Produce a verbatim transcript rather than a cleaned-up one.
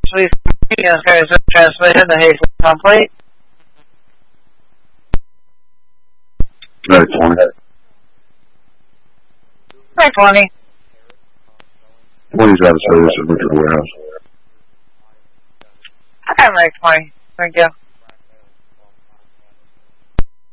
Please continue to transmission the Hayes complete. Right, twenty. Right, twenty. twenty's out of service at Richard Warehouse. I'm right, twenty. Thank you.